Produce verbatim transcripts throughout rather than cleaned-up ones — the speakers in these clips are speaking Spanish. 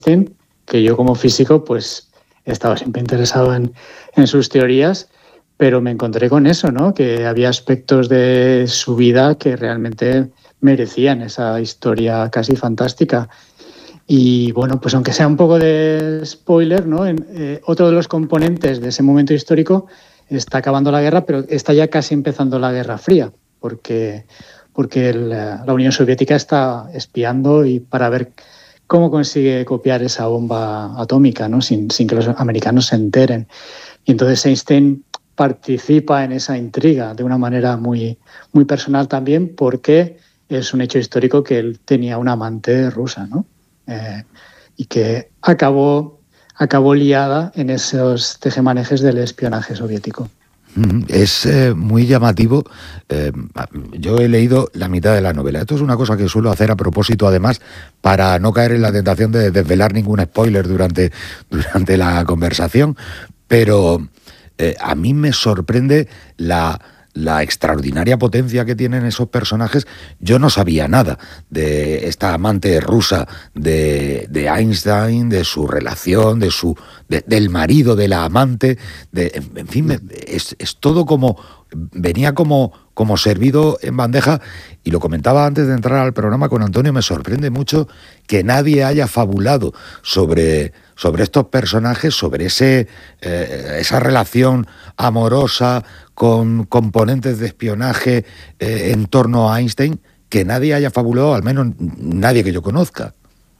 Einstein, que yo como físico pues estaba siempre interesado en, en sus teorías, pero me encontré con eso, ¿no? Que había aspectos de su vida que realmente merecían esa historia casi fantástica. Y bueno, pues aunque sea un poco de spoiler, ¿no? En, eh, otro de los componentes de ese momento histórico está acabando la guerra, pero está ya casi empezando la Guerra Fría, porque, porque el, la Unión Soviética está espiando y para ver cómo consigue copiar esa bomba atómica, ¿no? sin, sin que los americanos se enteren. Y entonces Einstein participa en esa intriga de una manera muy, muy personal también, porque es un hecho histórico que él tenía una amante rusa, ¿no? Eh, y que acabó, acabó liada en esos tejemanejes del espionaje soviético. Es eh, muy llamativo. Eh, yo he leído la mitad de la novela. Esto es una cosa que suelo hacer a propósito, además, para no caer en la tentación de desvelar ningún spoiler durante, durante la conversación. Pero eh, a mí me sorprende la... la extraordinaria potencia que tienen esos personajes. Yo no sabía nada de esta amante rusa de, de Einstein, de su relación, de su de, del marido de la amante, de, en, en fin, es, es todo como, venía como, como servido en bandeja, y lo comentaba antes de entrar al programa con Antonio, me sorprende mucho que nadie haya fabulado sobre, sobre estos personajes, sobre ese, eh, esa relación amorosa con componentes de espionaje eh, en torno a Einstein, que nadie haya fabulado, al menos nadie que yo conozca.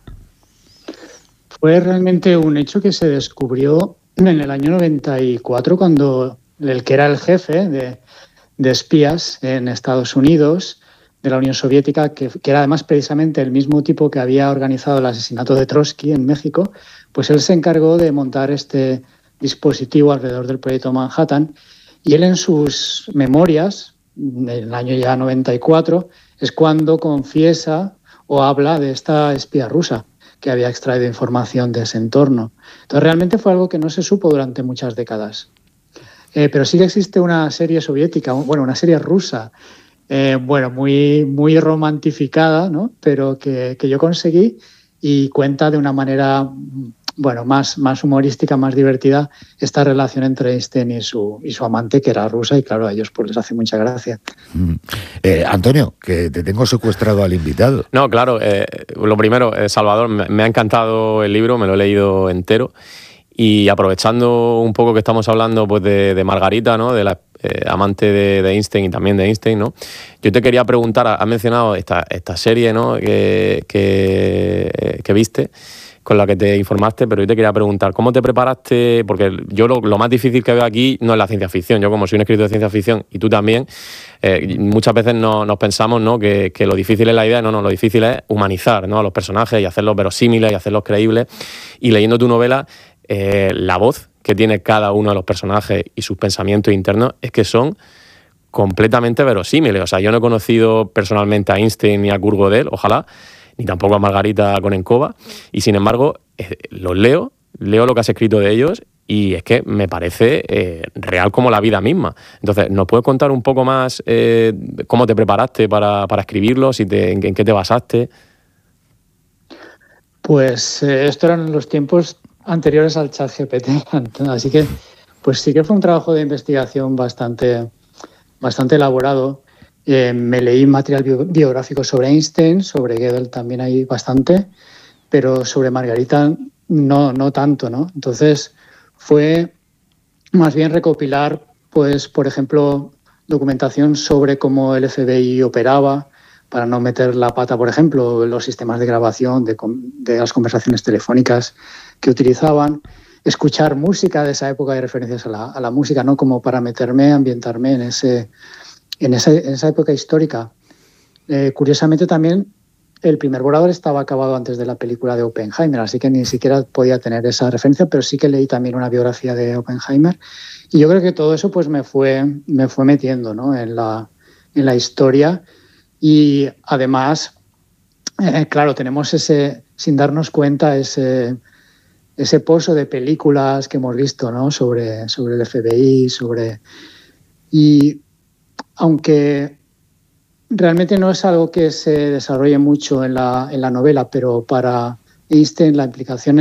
Fue realmente un hecho que se descubrió en el año noventa y cuatro, cuando el que era el jefe de, de espías en Estados Unidos, de la Unión Soviética, que, que era además precisamente el mismo tipo que había organizado el asesinato de Trotsky en México, pues él se encargó de montar este dispositivo alrededor del proyecto Manhattan. Y él en sus memorias, en el año ya noventa y cuatro, es cuando confiesa o habla de esta espía rusa que había extraído información de ese entorno. Entonces realmente fue algo que no se supo durante muchas décadas. Eh, pero sí que existe una serie soviética, bueno, una serie rusa, eh, bueno, muy, muy romantificada, ¿no? Pero que, que yo conseguí, y cuenta de una manera, bueno, más, más humorística, más divertida, esta relación entre Einstein y su, y su amante, que era rusa, y claro, a ellos pues les hace mucha gracia. Mm. Eh, Antonio, que te tengo secuestrado al invitado. No, claro, eh, lo primero, eh, Salvador, me, me ha encantado el libro, me lo he leído entero, y aprovechando un poco que estamos hablando pues de, de Margarita, ¿no? De la eh, amante de, de Einstein y también de Einstein, ¿no? Yo te quería preguntar, has mencionado esta, esta serie, ¿no? que, que, que viste, con la que te informaste, pero yo te quería preguntar, ¿cómo te preparaste? Porque yo lo, lo más difícil que veo aquí no es la ciencia ficción. Yo, como soy un escritor de ciencia ficción, y tú también, eh, muchas veces no, nos pensamos, ¿no? que, que lo difícil es la idea. No, no, lo difícil es humanizar, ¿no? a los personajes y hacerlos verosímiles y hacerlos creíbles. Y leyendo tu novela, eh, la voz que tiene cada uno de los personajes y sus pensamientos internos es que son completamente verosímiles. O sea, yo no he conocido personalmente a Einstein ni a Kurt Gödel, ojalá, ni tampoco a Margarita Konenkova, y sin embargo eh, los leo, leo lo que has escrito de ellos, y es que me parece eh, real como la vida misma. Entonces, ¿nos puedes contar un poco más eh, cómo te preparaste para, para escribirlo, si te, en, en qué te basaste? Pues eh, esto eran los tiempos anteriores al ChatGPT, así que pues sí que fue un trabajo de investigación bastante, bastante elaborado. Eh, me leí material bio, biográfico sobre Einstein, sobre Gödel también hay bastante, pero sobre Margarita no, no tanto, ¿no? Entonces fue más bien recopilar, pues, por ejemplo, documentación sobre cómo el F B I operaba, para no meter la pata, por ejemplo, los sistemas de grabación de, de las conversaciones telefónicas que utilizaban, escuchar música de esa época y referencias a la, a la música, ¿no? Como para meterme, ambientarme en, ese, en, ese, en esa época histórica. Eh, curiosamente también el primer borrador estaba acabado antes de la película de Oppenheimer, así que ni siquiera podía tener esa referencia, pero sí que leí también una biografía de Oppenheimer, y yo creo que todo eso pues me fue, me fue metiendo, ¿no? en, la, en la historia. Y además, eh, claro, tenemos ese, sin darnos cuenta, ese, ese pozo de películas que hemos visto, ¿no? sobre, sobre el F B I, sobre... Y aunque realmente no es algo que se desarrolle mucho en la, en la novela, pero para Einstein, la implicación